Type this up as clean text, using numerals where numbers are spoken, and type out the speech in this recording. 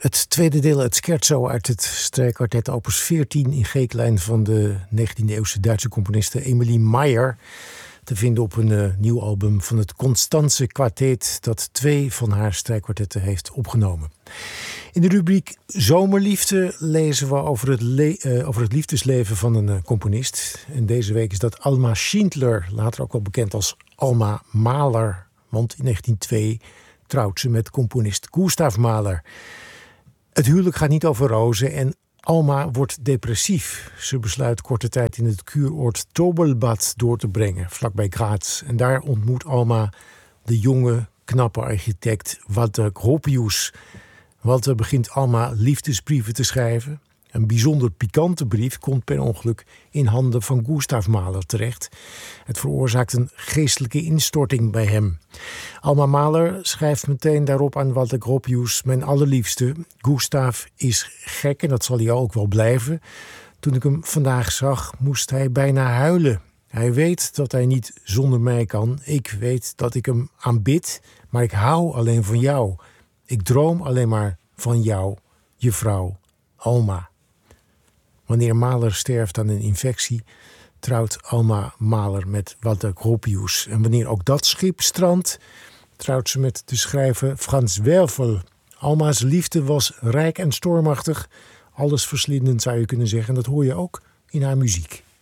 Het tweede deel, het scherzo uit het strijkkwartet opus 14 in G-klein van de 19e-eeuwse Duitse componiste Emilie Meyer. Te vinden op een nieuw album van het Constanze Quartet dat 2 van haar strijkkwartetten heeft opgenomen. In de rubriek Zomerliefde lezen we over het liefdesleven van een componist. En deze week is dat Alma Schindler, later ook wel bekend als Alma Mahler. Want in 1902 trouwt ze met componist Gustav Mahler. Het huwelijk gaat niet over rozen en Alma wordt depressief. Ze besluit korte tijd in het kuuroord Tobelbad door te brengen, vlakbij Graz. En daar ontmoet Alma de jonge, knappe architect Walter Gropius. Walter begint Alma liefdesbrieven te schrijven. Een bijzonder pikante brief komt per ongeluk in handen van Gustav Mahler terecht. Het veroorzaakt een geestelijke instorting bij hem. Alma Mahler schrijft meteen daarop aan Walter Gropius: mijn allerliefste, Gustav is gek en dat zal hij ook wel blijven. Toen ik hem vandaag zag, moest hij bijna huilen. Hij weet dat hij niet zonder mij kan. Ik weet dat ik hem aanbid, maar ik hou alleen van jou. Ik droom alleen maar van jou, je vrouw, Alma. Wanneer Mahler sterft aan een infectie, trouwt Alma Mahler met Walter Gropius. En wanneer ook dat schip strandt, trouwt ze met de schrijver Franz Werfel. Alma's liefde was rijk en stormachtig, allesverslindend zou je kunnen zeggen. En dat hoor je ook in haar muziek.